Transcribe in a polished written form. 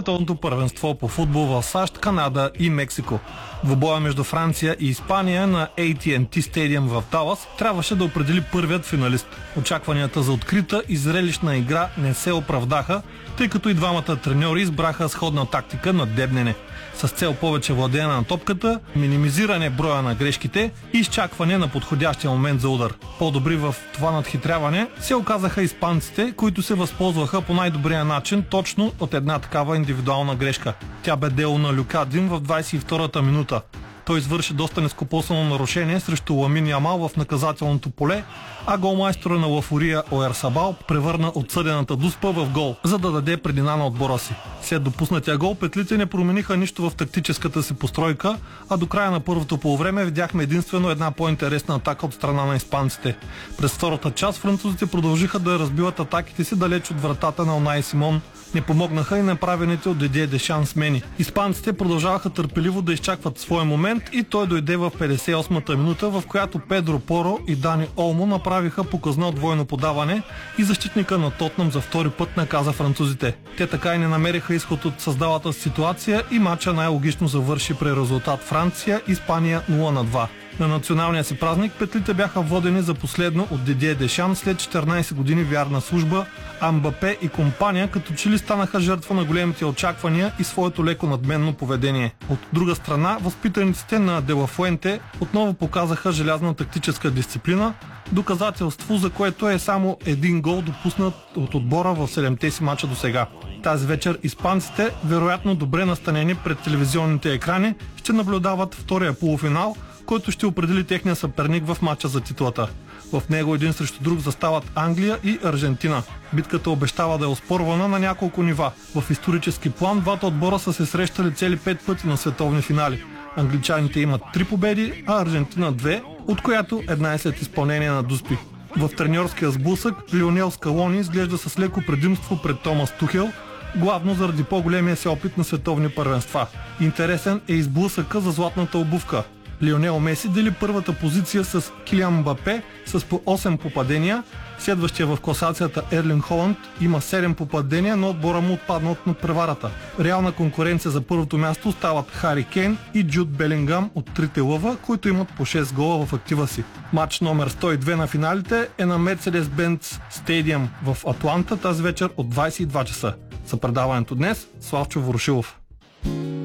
световното първенство по футбол в САЩ, Канада и Мексико. Двубоя между Франция и Испания на AT&T Stadium в Далас трябваше да определи първият финалист. Очакванията за открита и зрелищна игра не се оправдаха, тъй като и двамата треньори избраха сходна тактика на дебнене, с цел повече владеене на топката, минимизиране броя на грешките и изчакване на подходящия момент за удар. По-добри в това надхитряване се оказаха испанците, които се възползваха по най-добрия начин точно от една такава индивидуална грешка. Тя бе дело на Люкадин в 22-та минута. Той извърши доста нескопосано нарушение срещу Ламин Ямал в наказателното поле, а голмайстора на Лафория Оярсабал превърна отсъдената дуспа в гол, за да даде предина на отбора си. След допуснатия гол петлите не промениха нищо в тактическата си постройка, а до края на първото полувреме видяхме единствено една по-интересна атака от страна на испанците. През втората част французите продължиха да разбиват атаките си далеч от вратата на Унай Симон. Не помогнаха и направените от Дидие Дешан смени. Испанците продължаваха търпеливо да изчакват своя момент и той дойде в 58-та минута, в която Педро Поро и Дани Олмо направиха показно двойно подаване и защитника на Тотнъм за втори път наказа французите. Те така и не намериха изход от създалата ситуация и матча най-логично завърши при резултат Франция-Испания 0-2. На националния си празник петлите бяха водени за последно от Дидие Дешан след 14 години вярна служба, а Мбапе и компания като че ли станаха жертва на големите очаквания и своето леко надменно поведение. От друга страна, възпитаниците на Де Ла Фуенте отново показаха желязна тактическа дисциплина, доказателство за което е само един гол допуснат от отбора в 7-те си мача до сега. Тази вечер испанците, вероятно добре настанени пред телевизионните екрани, ще наблюдават втория полуфинал, който ще определи техния съперник в матча за титлата. В него един срещу друг застават Англия и Аржентина. Битката обещава да е оспорвана на няколко нива. В исторически план двата отбора са се срещали цели 5 пъти на световни финали. Англичаните имат 3 победи, а Аржентина 2, от която една е след изпълнение на дуспи. В треньорския сблъсък Лионел Скалони изглежда с леко предимство пред Томас Тухел, главно заради по-големия си опит на световни първенства. Интересен е и сблъсъка за златната обувка. Лионел Меси дели първата позиция с Килиан Мбапе с по 8 попадения. Следващия в класацията Ерлинг Холанд има 7 попадения, но отбора му отпадна от надпреварата. Реална конкуренция за първото място стават Хари Кейн и Джуд Белингам от трите лъва, които имат по 6 гола в актива си. Матч номер 102 на финалите е на Mercedes-Benz Stadium в Атланта тази вечер от 22 часа. За предаването днес Славчо Ворошилов.